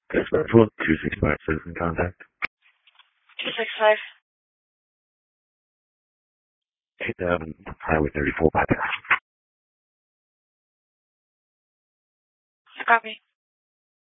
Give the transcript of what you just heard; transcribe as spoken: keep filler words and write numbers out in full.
That's virtual. two sixty-five citizen contact. two six five. eight seven, Highway thirty-four bypass. Copy.